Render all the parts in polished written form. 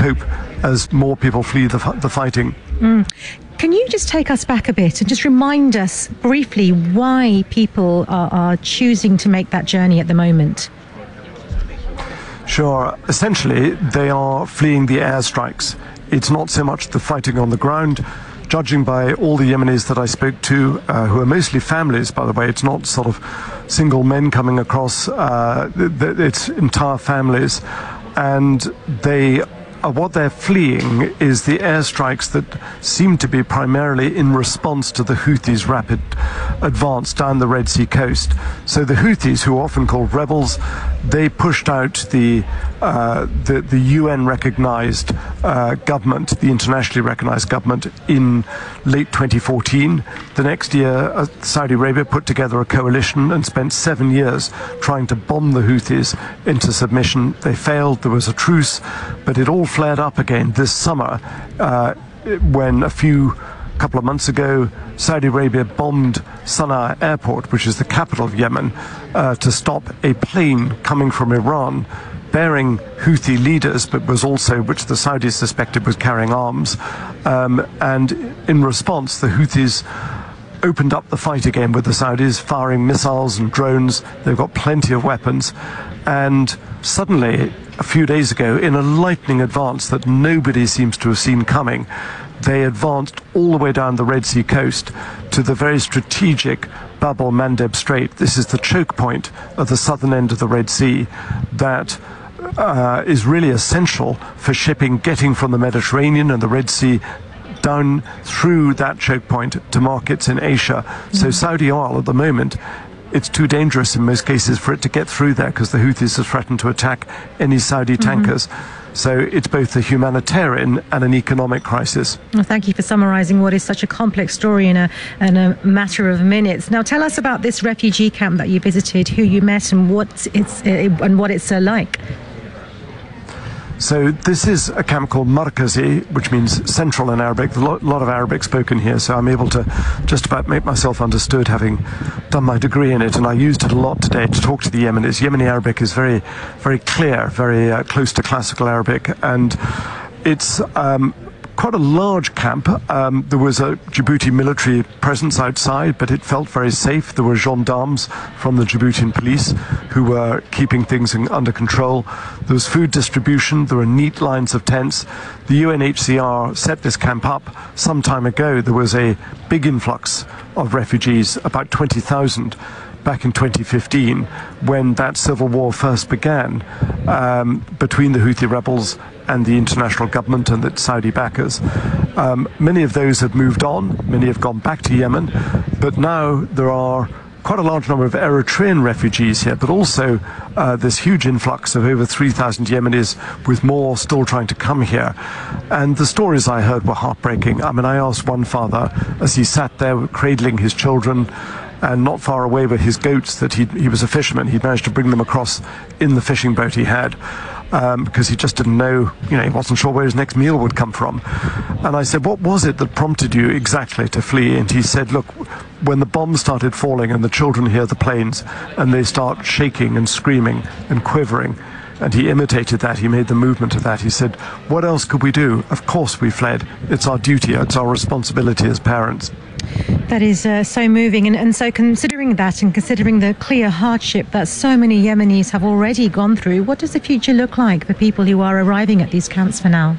cope as more people flee the fighting. Can you just take us back a bit and just remind us briefly why people are choosing to make that journey at the moment? Sure. Essentially, they are fleeing the airstrikes. It's not so much the fighting on the ground. Judging by all the Yemenis that I spoke to, who are mostly families, by the way, it's not sort of single men coming across, it's entire families. And what they're fleeing is the airstrikes that seem to be primarily in response to the Houthis' rapid advance down the Red Sea coast. So the Houthis, who are often called rebels, they pushed out the UN-recognized government, the internationally recognized government, in late 2014. The next year, Saudi Arabia put together a coalition and spent 7 years trying to bomb the Houthis into submission. They failed. There was a truce, but it all flared up again this summer when couple of months ago, Saudi Arabia bombed Sana'a airport, which is the capital of Yemen, to stop a plane coming from Iran bearing Houthi leaders, but which the Saudis suspected was carrying arms. And in response, the Houthis opened up the fight again with the Saudis, firing missiles and drones. They've got plenty of weapons. And suddenly, a few days ago, in a lightning advance that nobody seems to have seen coming, they advanced all the way down the Red Sea coast to the very strategic Bab el-Mandeb Strait. This is the choke point at the southern end of the Red Sea that is really essential for shipping getting from the Mediterranean and the Red Sea down through that choke point to markets in Asia. So Saudi oil at the moment, it's too dangerous in most cases for it to get through there because the Houthis have threatened to attack any Saudi tankers. So it's both a humanitarian and an economic crisis. Well, thank you for summarising what is such a complex story in a matter of minutes. Now, tell us about this refugee camp that you visited, who you met, and what it's like. So this is a camp called Markazi, which means central in Arabic. A lot of Arabic spoken here, so I'm able to just about make myself understood, having done my degree in it, and I used it a lot today to talk to the Yemenis. Yemeni Arabic is very, very clear, very close to classical Arabic, and it's quite a large camp. There was a Djibouti military presence outside, but it felt very safe. There were gendarmes from the Djiboutian police who were keeping things under control. There was food distribution. There were neat lines of tents. The UNHCR set this camp up some time ago. There was a big influx of refugees, about 20,000, back in 2015, when that civil war first began between the Houthi rebels and the international government and the Saudi backers. Many of those have moved on, many have gone back to Yemen, but now there are quite a large number of Eritrean refugees here, but also this huge influx of over 3,000 Yemenis, with more still trying to come here. And the stories I heard were heartbreaking. I mean, I asked one father, as he sat there cradling his children, and not far away were his goats, that he was a fisherman. He'd managed to bring them across in the fishing boat he had, because he just didn't know, he wasn't sure where his next meal would come from. And I said, what was it that prompted you exactly to flee? And he said, look, when the bombs started falling and the children hear the planes and they start shaking and screaming and quivering, and he imitated that, he made the movement of that. He said, what else could we do? Of course we fled. It's our duty, it's our responsibility as parents. That is so moving. And so considering that and considering the clear hardship that so many Yemenis have already gone through, what does the future look like for people who are arriving at these camps for now?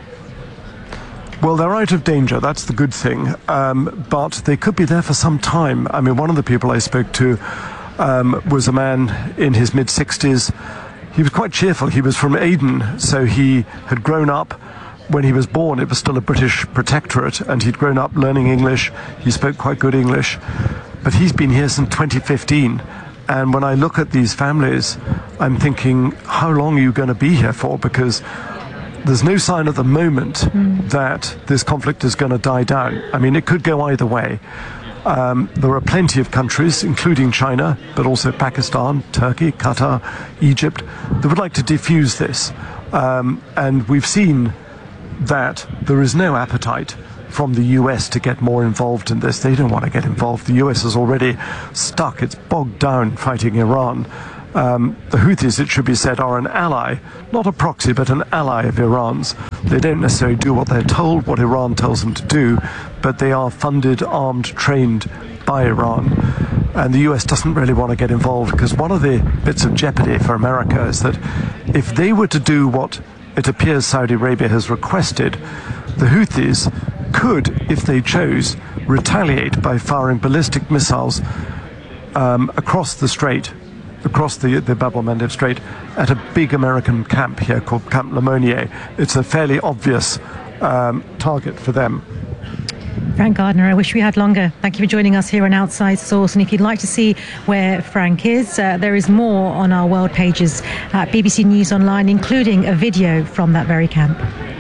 Well, they're out of danger, that's the good thing, but they could be there for some time. I mean, one of the people I spoke to was a man in his mid-60s. He was quite cheerful. He was from Aden, so he had grown up. When he was born, it was still a British protectorate, and he'd grown up learning English. He spoke quite good English, but he's been here since 2015. And when I look at these families, I'm thinking, how long are you going to be here for? Because there's no sign at the moment that this conflict is going to die down. I mean, it could go either way. There are plenty of countries, including China, but also Pakistan, Turkey, Qatar, Egypt, that would like to defuse this. And we've seen that there is no appetite from the US to get more involved in this. They don't want to get involved. The US is already stuck. It's bogged down fighting Iran. The Houthis, it should be said, are an ally, not a proxy, but an ally of Iran's. They don't necessarily do what they're told, what Iran tells them to do, but they are funded, armed, trained by Iran. And the US doesn't really want to get involved, because one of the bits of jeopardy for America is that if they were to do what it appears Saudi Arabia has requested, the Houthis could, if they chose, retaliate by firing ballistic missiles across the strait, across the Bab el-Mandeb Strait, at a big American camp here called Camp Lemonnier. It's a fairly obvious target for them. Frank Gardner, I wish we had longer. Thank you for joining us here on Outside Source. And if you'd like to see where Frank is, there is more on our world pages at BBC News Online, including a video from that very camp.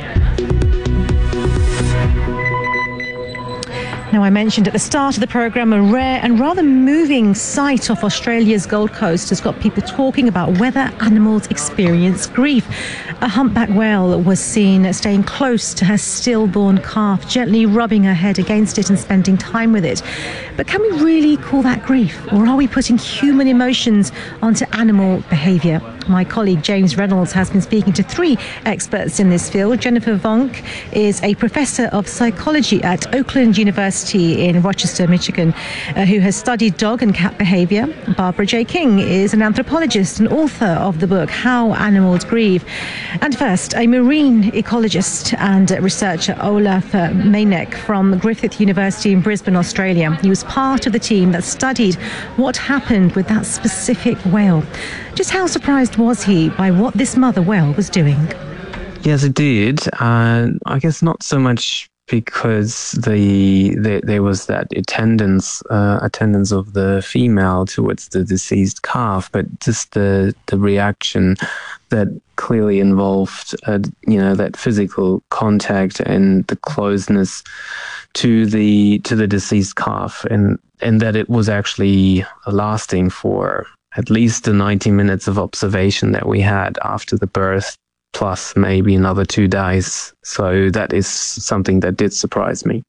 Now, I mentioned at the start of the programme a rare and rather moving sight off Australia's Gold Coast has got people talking about whether animals experience grief. A humpback whale was seen staying close to her stillborn calf, gently rubbing her head against it and spending time with it. But can we really call that grief? Or are we putting human emotions onto animal behaviour? My colleague James Reynolds has been speaking to three experts in this field. Jennifer Vonk is a professor of psychology at Oakland University in Rochester, Michigan, who has studied dog and cat behaviour. Barbara J. King is an anthropologist and author of the book How Animals Grieve. And first, a marine ecologist and researcher, Olaf Meynek from Griffith University in Brisbane, Australia. He was part of the team that studied what happened with that specific whale. Just how surprised was he by what this mother whale was doing? Yes, it did. I guess not so much because there was that attendance of the female towards the deceased calf, but just the reaction that clearly involved, that physical contact and the closeness to the deceased calf, and that it was actually lasting for at least the 90 minutes of observation that we had after the birth, plus maybe another 2 days. So that is something that did surprise me.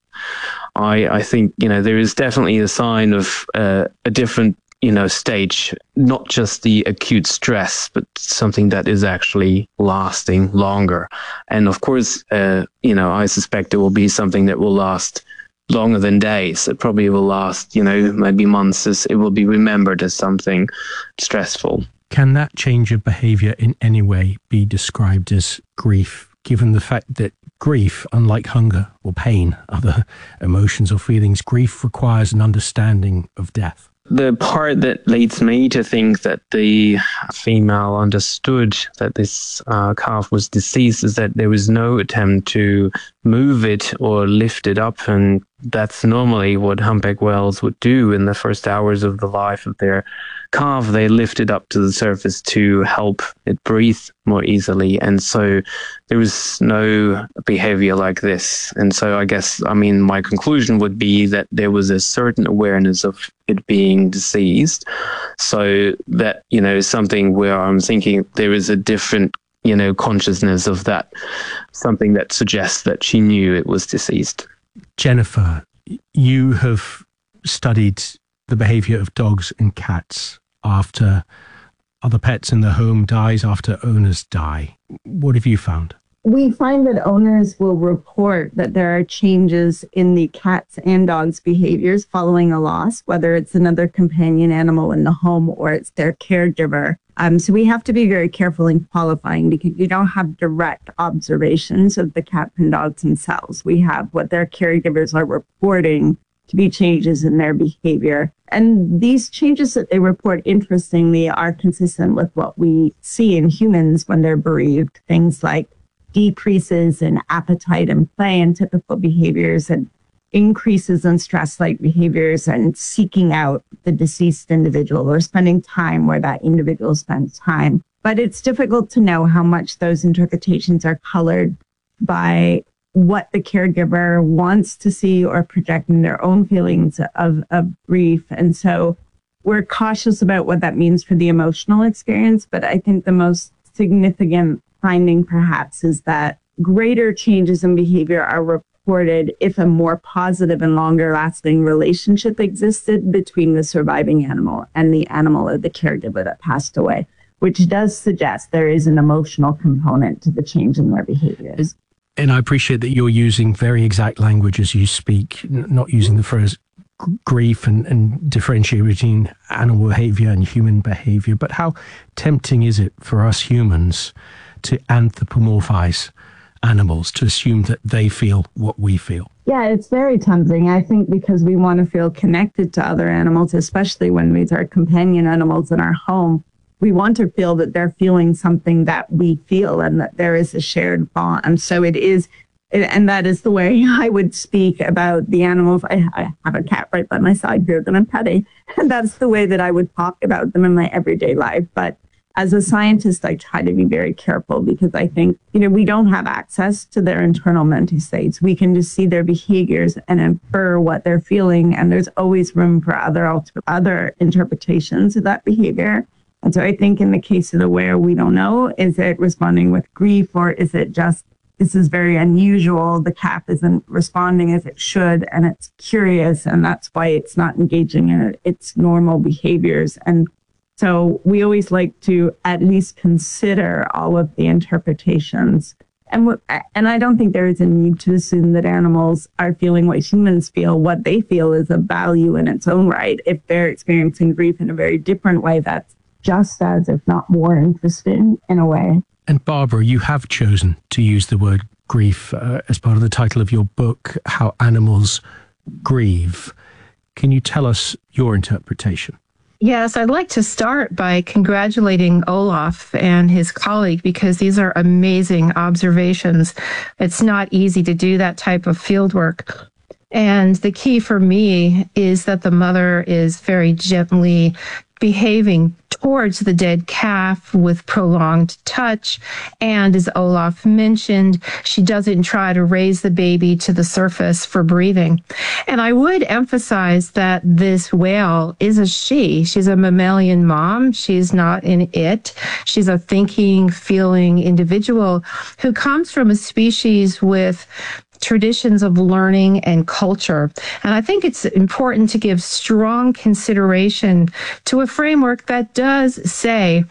I think, there is definitely a sign of a different, stage, not just the acute stress, but something that is actually lasting longer. And of course, I suspect it will be something that will last longer than days. It probably will last, maybe months, as it will be remembered as something stressful. Can that change of behavior in any way be described as grief, given the fact that grief, unlike hunger or pain, other emotions or feelings, grief requires an understanding of death? The part that leads me to think that the female understood that this calf was deceased is that there was no attempt to move it or lift it up, and that's normally what humpback whales would do in the first hours of the life of their calf. They lift it up to the surface to help it breathe more easily, and so there was no behavior like this. And so I guess, my conclusion would be that there was a certain awareness of it being deceased, so that, is something where I'm thinking there is a different, consciousness of that, something that suggests that she knew it was deceased. Jennifer, you have studied the behavior of dogs and cats after other pets in the home dies, after owners die. What have you found? We find that owners will report that there are changes in the cats and dogs' behaviors following a loss, whether it's another companion animal in the home or it's their caregiver. So we have to be very careful in qualifying, because you don't have direct observations of the cats and dogs themselves. We have what their caregivers are reporting to be changes in their behavior. And these changes that they report, interestingly, are consistent with what we see in humans when they're bereaved. Things like decreases in appetite and play and typical behaviors, and increases in stress-like behaviors and seeking out the deceased individual or spending time where that individual spends time. But it's difficult to know how much those interpretations are colored by what the caregiver wants to see or project in their own feelings of grief. And so we're cautious about what that means for the emotional experience. But I think the most significant finding perhaps is that greater changes in behavior are reported if a more positive and longer lasting relationship existed between the surviving animal and the animal or the caregiver that passed away, which does suggest there is an emotional component to the change in their behaviors. And I appreciate that you're using very exact language as you speak, not using the phrase grief and differentiate between animal behavior and human behavior. But how tempting is it for us humans to anthropomorphize animals, to assume that they feel what we feel? Yeah, it's very tempting. I think because we want to feel connected to other animals, especially when these are companion animals in our home. We want to feel that they're feeling something that we feel and that there is a shared bond. So it is, and that is the way I would speak about the animals. I have a cat right by my side here that I'm petting, and that's the way that I would talk about them in my everyday life. But as a scientist, I try to be very careful because I think, we don't have access to their internal mental states. We can just see their behaviors and infer what they're feeling, and there's always room for other interpretations of that behavior. And so I think in the case of the whale, we don't know, is it responding with grief, or is it just, this is very unusual, the calf isn't responding as it should, and it's curious, and that's why it's not engaging in its normal behaviors. And so we always like to at least consider all of the interpretations. And I don't think there is a need to assume that animals are feeling what humans feel. What they feel is a value in its own right. If they're experiencing grief in a very different way, that's just as, if not more, interesting in a way. And Barbara, you have chosen to use the word grief as part of the title of your book, How Animals Grieve. Can you tell us your interpretation? Yes, I'd like to start by congratulating Olaf and his colleague because these are amazing observations. It's not easy to do that type of field work. And the key for me is that the mother is very gently behaving towards the dead calf with prolonged touch. And as Olaf mentioned, she doesn't try to raise the baby to the surface for breathing. And I would emphasize that this whale is a she. She's a mammalian mom. She's not an it. She's a thinking, feeling individual who comes from a species with traditions of learning and culture. And I think it's important to give strong consideration to a framework that does say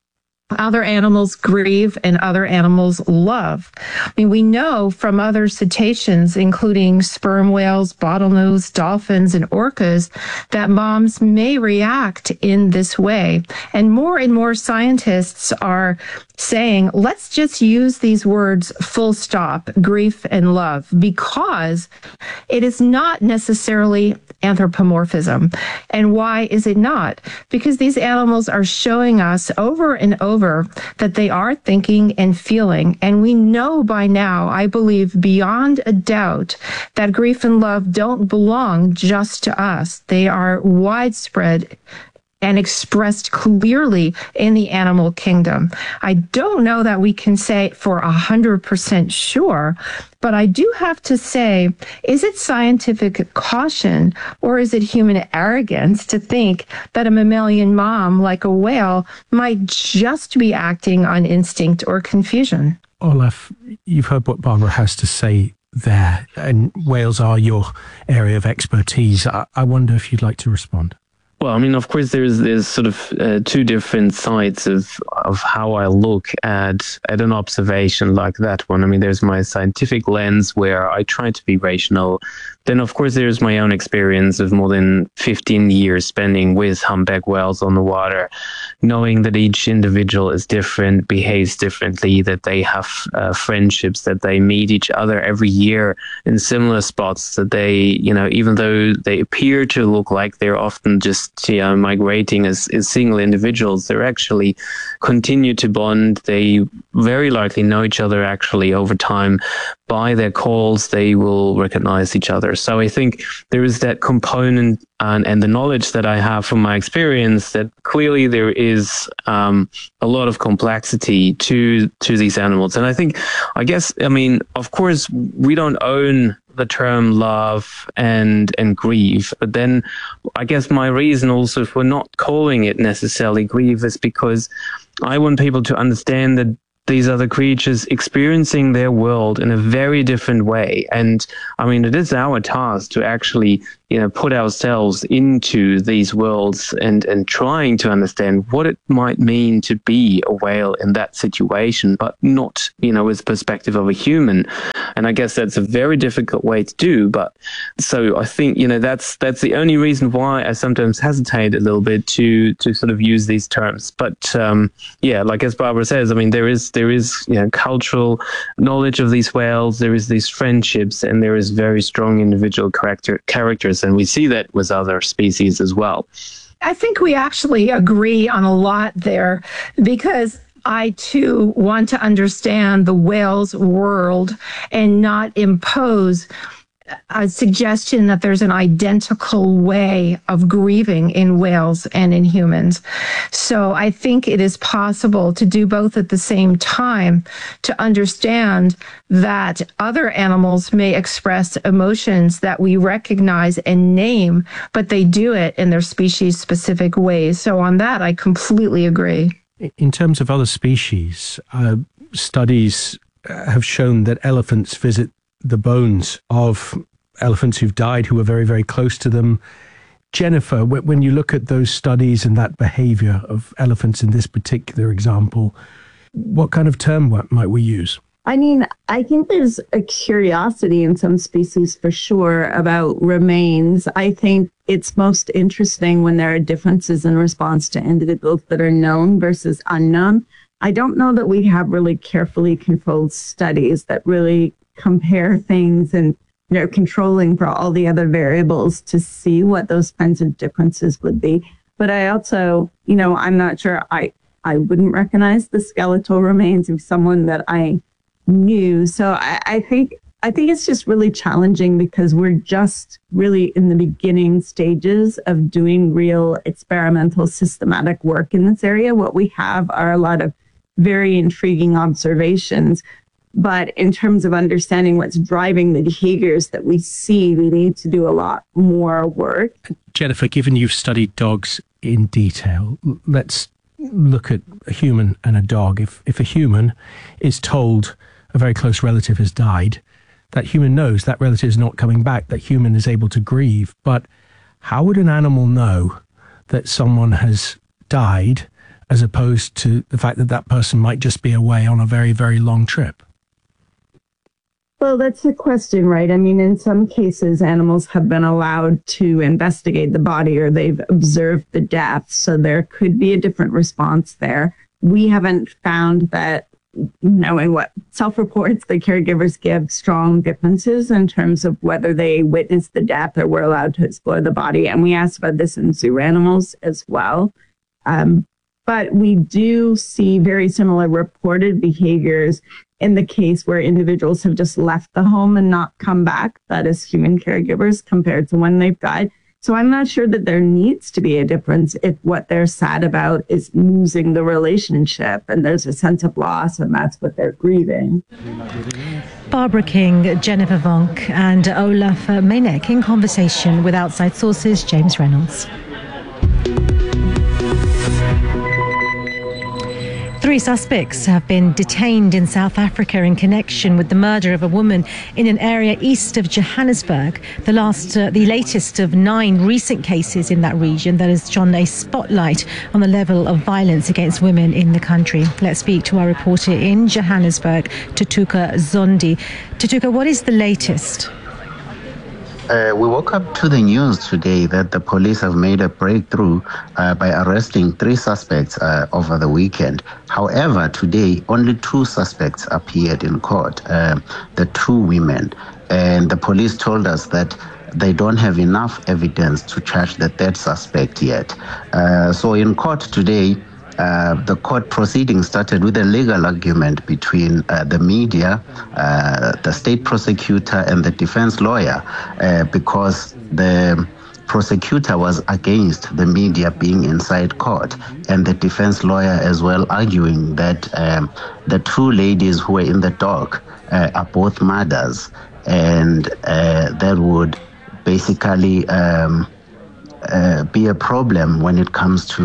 other animals grieve and other animals love. I mean, we know from other cetaceans, including sperm whales, bottlenose dolphins, and orcas, that moms may react in this way. And more scientists are saying, let's just use these words full stop, grief and love, because it is not necessarily anthropomorphism. And why is it not? Because these animals are showing us over and over that they are thinking and feeling. And we know by now, I believe beyond a doubt, that grief and love don't belong just to us. They are widespread and expressed clearly in the animal kingdom. I don't know that we can say for 100% sure, but I do have to say, is it scientific caution or is it human arrogance to think that a mammalian mom like a whale might just be acting on instinct or confusion? Olaf, you've heard what Barbara has to say there, and whales are your area of expertise. I wonder if you'd like to respond. Well, I mean, of course, there's sort of two different sides of how I look at an observation like that one. I mean, there's my scientific lens where I try to be rational. Then, of course, there's my own experience of more than 15 years spending with humpback whales on the water, knowing that each individual is different, behaves differently, that they have friendships, that they meet each other every year in similar spots, that they, even though they appear to look like they're often just migrating as single individuals, they're actually continue to bond. They very likely know each other actually over time. By their calls, they will recognize each other. So I think there is that component and the knowledge that I have from my experience that clearly there is a lot of complexity to these animals. And I guess, of course, we don't own the term love and grief, but then I guess my reason also for not calling it necessarily grief is because I want people to understand that these other creatures experiencing their world in a very different way. And I mean, it is our task to actually, put ourselves into these worlds and trying to understand what it might mean to be a whale in that situation, but not, with the perspective of a human. And I guess that's a very difficult way to do. But so I think, that's the only reason why I sometimes hesitate a little bit to sort of use these terms. But like as Barbara says, I mean, there is cultural knowledge of these whales, there is these friendships, and there is very strong individual characters. And we see that with other species as well. I think we actually agree on a lot there, because I too want to understand the whale's world and not impose a suggestion that there's an identical way of grieving in whales and in humans. So I think it is possible to do both at the same time, to understand that other animals may express emotions that we recognize and name, but they do it in their species-specific ways. So on that, I completely agree. In terms of other species, studies have shown that elephants visit the bones of elephants who've died, who are very, very close to them. Jennifer, when you look at those studies and that behavior of elephants in this particular example, what kind of term might we use? I mean, I think there's a curiosity in some species for sure about remains. I think it's most interesting when there are differences in response to individuals that are known versus unknown. I don't know that we have really carefully controlled studies that really compare things and, controlling for all the other variables to see what those kinds of differences would be. But I also, I'm not sure I wouldn't recognize the skeletal remains of someone that I knew. So I think it's just really challenging because we're just really in the beginning stages of doing real experimental systematic work in this area. What we have are a lot of very intriguing observations. But in terms of understanding what's driving the behaviors that we see, we need to do a lot more work. Jennifer, given you've studied dogs in detail, let's look at a human and a dog. If a human is told a very close relative has died, that human knows that relative is not coming back, that human is able to grieve. But how would an animal know that someone has died as opposed to the fact that that person might just be away on a very, very long trip? Well, that's the question, right? I mean, in some cases, animals have been allowed to investigate the body or they've observed the death. So there could be a different response there. We haven't found that, knowing what self-reports the caregivers give, strong differences in terms of whether they witnessed the death or were allowed to explore the body. And we asked about this in zoo animals as well. But we do see very similar reported behaviors in the case where individuals have just left the home and not come back, that is human caregivers, compared to when they've died. So I'm not sure that there needs to be a difference if what they're sad about is losing the relationship and there's a sense of loss and that's what they're grieving. Barbara King, Jennifer Vonk and Olaf Meynek in conversation with Outside Sources' James Reynolds. 3 suspects have been detained in South Africa in connection with the murder of a woman in an area east of Johannesburg. The latest of 9 recent cases in that region that has shone a spotlight on the level of violence against women in the country. Let's speak to our reporter in Johannesburg, Tutuka Zondi. Tutuka, what is the latest? We woke up to the news today that the police have made a breakthrough by arresting 3 suspects over the weekend. However, today, only 2 suspects appeared in court, the 2 women. And the police told us that they don't have enough evidence to charge the 3rd suspect yet. So in court today, the court proceedings started with a legal argument between the media, the state prosecutor, and the defense lawyer, because the prosecutor was against the media being inside court, and the defense lawyer as well arguing that the 2 ladies who were in the dock are both mothers, and that would basically be a problem when it comes to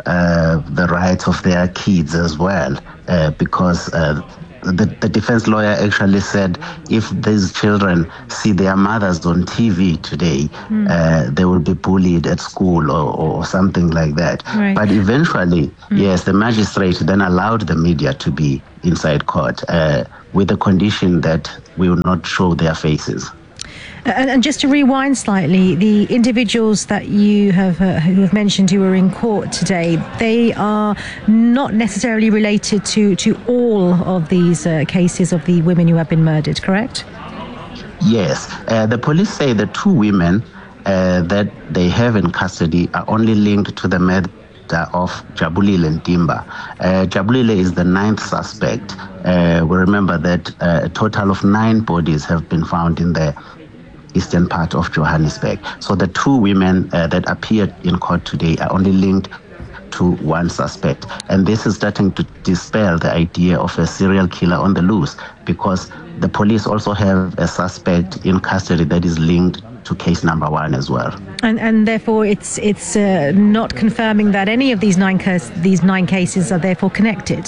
the rights of their kids as well, because the defense lawyer actually said if these children see their mothers on TV today, they will be bullied at school or something like that. Right. But eventually, yes, the magistrate then allowed the media to be inside court with the condition that we will not show their faces. And just to rewind slightly, the individuals that you have who have mentioned who were in court today, they are not necessarily related to all of these cases of the women who have been murdered, correct? Yes. The police say the two women that they have in custody are only linked to the murder of Jabulile Ntimba. Jabulile is the 9th suspect. We remember that a total of 9 bodies have been found in the eastern part of Johannesburg. So the two women that appeared in court today are only linked to one suspect. And this is starting to dispel the idea of a serial killer on the loose, because the police also have a suspect in custody that is linked to case number 1 as well. And therefore it's not confirming that any of these 9 cases are therefore connected.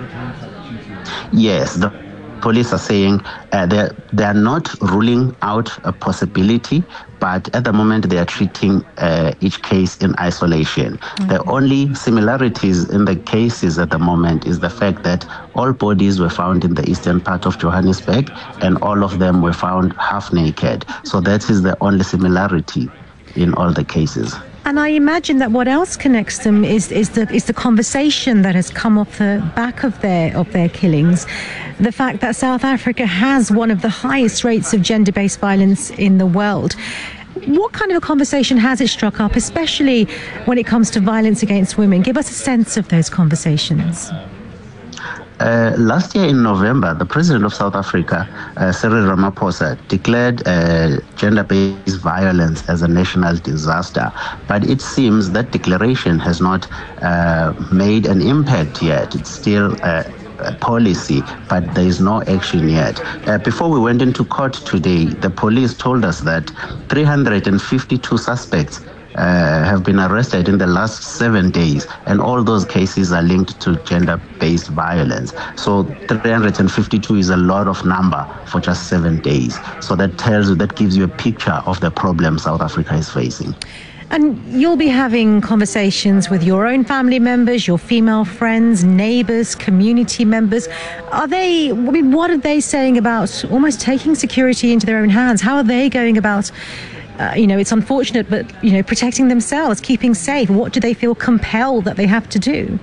Yes, the police are saying they are not ruling out a possibility, but at the moment they are treating each case in isolation. The only similarities in the cases at the moment is the fact that all bodies were found in the eastern part of Johannesburg and all of them were found half naked. So that is the only similarity in all the cases. And I imagine that what else connects them is the conversation that has come off the back of their killings. The fact that South Africa has one of the highest rates of gender-based violence in the world. What kind of a conversation has it struck up, especially when it comes to violence against women? Give us a sense of those conversations. Last year in November, the president of South Africa, Cyril Ramaphosa, declared gender-based violence as a national disaster. But it seems that declaration has not made an impact yet. It's still a policy, but there is no action yet. Before we went into court today, the police told us that 352 suspects have been arrested in the last 7 days, and all those cases are linked to gender-based violence. So 352 is a lot of number for just 7 days. So that gives you a picture of the problem South Africa is facing. And you'll be having conversations with your own family members, your female friends, neighbours, community members. What are they saying about almost taking security into their own hands? How are they going about it's unfortunate, but, protecting themselves, keeping safe? What do they feel compelled that they have to do?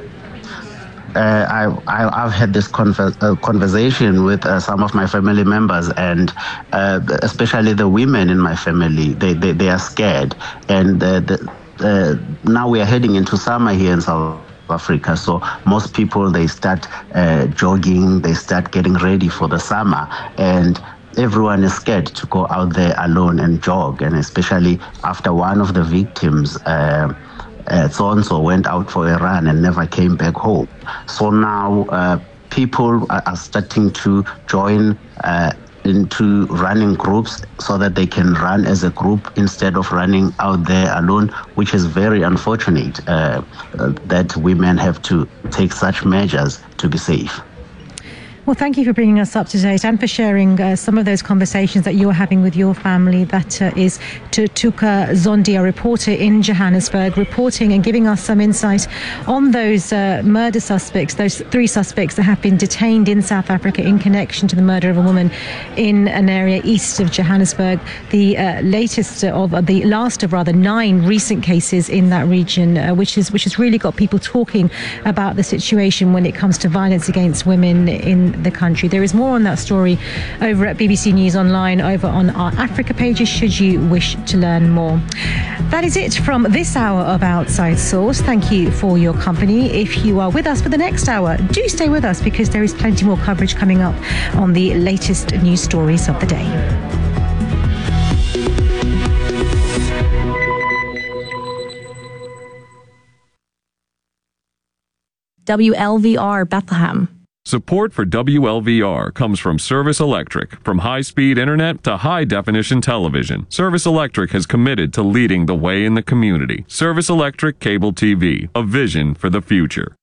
I've had this conversation with some of my family members, and especially the women in my family. They are scared, and now we are heading into summer here in South Africa. So most people, they start jogging, they start getting ready for the summer, and everyone is scared to go out there alone and jog, and especially after one of the victims, so-and-so went out for a run and never came back home. So now people are starting to join into running groups so that they can run as a group instead of running out there alone, which is very unfortunate that women have to take such measures to be safe. Well, thank you for bringing us up to date and for sharing some of those conversations that you're having with your family. That is Tuka Zondi, a reporter in Johannesburg, reporting and giving us some insight on those murder suspects, those 3 suspects that have been detained in South Africa in connection to the murder of a woman in an area east of Johannesburg. The last of 9 recent cases in that region, which has really got people talking about the situation when it comes to violence against women in the country. There is more on that story over at BBC News Online, over on our Africa pages, should you wish to learn more. That is it from this hour of Outside Source. Thank you for your company. If you are with us for the next hour, do stay with us, because there is plenty more coverage coming up on the latest news stories of the day. WLVR Bethlehem. Support for WLVR comes from Service Electric. From high-speed internet to high-definition television, Service Electric has committed to leading the way in the community. Service Electric Cable TV, a vision for the future.